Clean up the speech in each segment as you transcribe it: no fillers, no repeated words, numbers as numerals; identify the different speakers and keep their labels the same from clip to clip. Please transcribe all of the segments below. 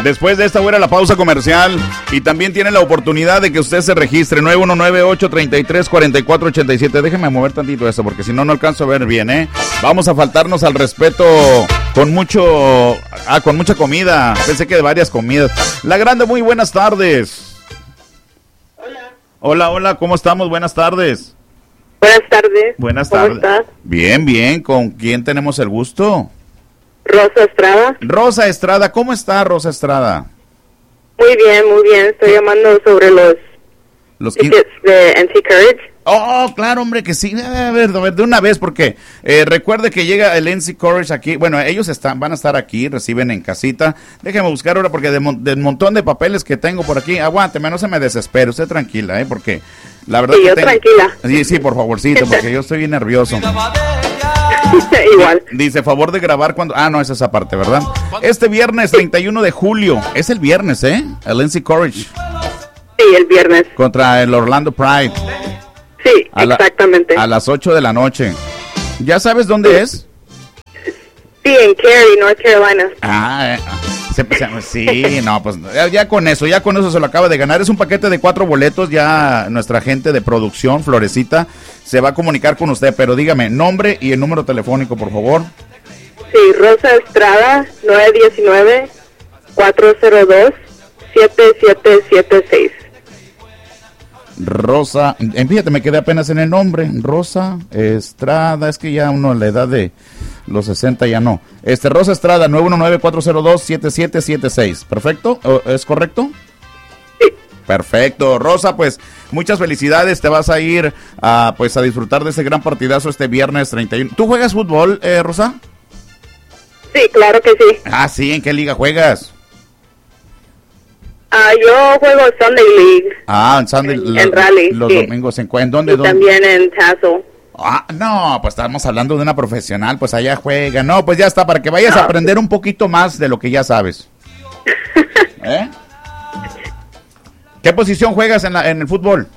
Speaker 1: Después de esta voy a ir a la pausa comercial y también tiene la oportunidad de que usted se registre 919-833-4487. Déjeme mover tantito esto porque si no, no alcanzo a ver bien, ¿eh? Vamos a faltarnos al respeto con mucha comida. Pensé que de varias comidas. La Grande, muy buenas tardes. Hola, ¿cómo estamos? Buenas tardes.
Speaker 2: Buenas tardes.
Speaker 1: Buenas
Speaker 2: ¿Cómo
Speaker 1: tardes.
Speaker 2: estás?
Speaker 1: Bien. ¿Con quién tenemos el gusto?
Speaker 2: Rosa Estrada.
Speaker 1: Rosa Estrada, ¿cómo está Rosa Estrada?
Speaker 2: Muy bien. Estoy llamando sobre los tickets de NC Courage.
Speaker 1: Oh, claro, hombre, que sí. A ver, de una vez, porque recuerde que llega el NC Courage aquí. Bueno, ellos van a estar aquí, reciben en casita. Déjeme buscar ahora, porque del montón de papeles que tengo por aquí, aguánteme, no se me desespere, usted tranquila, porque la verdad
Speaker 2: Sí,
Speaker 1: que
Speaker 2: yo tranquila.
Speaker 1: Sí, por favorcito, porque yo estoy bien nervioso.
Speaker 2: Igual.
Speaker 1: Dice, favor de grabar cuando... Ah, no, es esa parte, ¿verdad? Este viernes 31 de julio, es el viernes, el NC Courage.
Speaker 2: Sí, el viernes.
Speaker 1: Contra el Orlando Pride.
Speaker 2: Sí, exactamente.
Speaker 1: A las 8 de la noche. ¿Ya sabes dónde es?
Speaker 2: Sí, en Cary, North Carolina.
Speaker 1: Sí, no, pues ya con eso se lo acaba de ganar. Es un paquete de 4 boletos. Ya nuestra gente de producción, Florecita, se va a comunicar con usted. Pero dígame, nombre y el número telefónico, por favor.
Speaker 2: Sí, Rosa Estrada, 919-402-7776.
Speaker 1: Rosa, fíjate, me quedé apenas en el nombre. Rosa Estrada, es que ya uno a la edad de los 60 ya no. Rosa Estrada, 919-402-7776. ¿Perfecto? ¿Es correcto?
Speaker 2: Sí.
Speaker 1: Perfecto. Rosa, pues muchas felicidades. Te vas a ir a disfrutar de ese gran partidazo este viernes 31. ¿Tú juegas fútbol, Rosa?
Speaker 2: Sí, claro que sí.
Speaker 1: Ah, sí. ¿En qué liga juegas?
Speaker 2: Yo juego Sunday League.
Speaker 1: En Sunday
Speaker 2: en Raleigh.
Speaker 1: Los
Speaker 2: sí.
Speaker 1: domingos ¿dónde?
Speaker 2: Y también en Tassel.
Speaker 1: No, pues estamos hablando de una profesional, pues allá juega. No, pues ya está, para que vayas a aprender un poquito más de lo que ya sabes. ¿Qué posición juegas en el fútbol?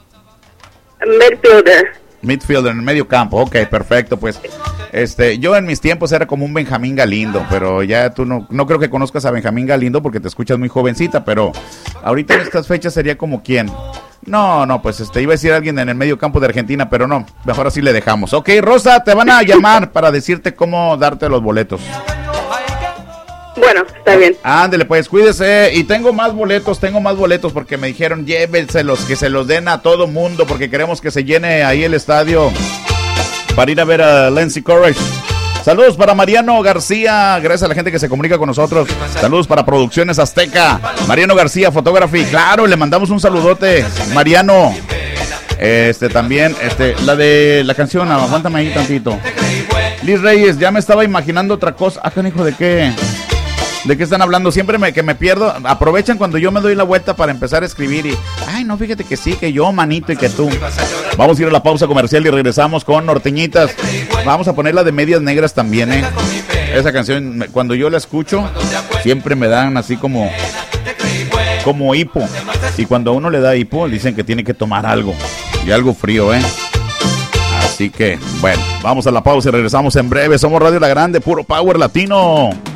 Speaker 1: Midfielder, en el medio campo. Ok, perfecto, pues. Yo en mis tiempos era como un Benjamín Galindo, pero ya tú no creo que conozcas a Benjamín Galindo porque te escuchas muy jovencita, pero ahorita en estas fechas sería como quién. No, pues iba a decir alguien en el medio campo de Argentina, pero no, mejor así le dejamos. Ok, Rosa, te van a llamar para decirte cómo darte los boletos.
Speaker 2: Bueno, está bien.
Speaker 1: Ándele, pues, cuídese. Y tengo más boletos porque me dijeron llévenselos, que se los den a todo mundo porque queremos que se llene ahí el estadio para ir a ver a NC Courage. Saludos para Mariano García, gracias a la gente que se comunica con nosotros. Saludos para Producciones Azteca. Mariano García, Photography. Claro, le mandamos un saludote, Mariano. También, la de la canción, aguántame ahí tantito. Liz Reyes, ya me estaba imaginando otra cosa. Canijo, ¿de qué? ¿De qué están hablando? Siempre que me pierdo, aprovechan cuando yo me doy la vuelta para empezar a escribir y... Ay, no, fíjate que sí, que yo, manito, y que tú. Vamos a ir a la pausa comercial y regresamos con Norteñitas. Vamos a poner la de Medias Negras también, Esa canción, cuando yo la escucho, siempre me dan así como hipo. Y cuando a uno le da hipo, dicen que tiene que tomar algo. Y algo frío, Así que, bueno, vamos a la pausa y regresamos en breve. Somos Radio La Grande, puro power latino.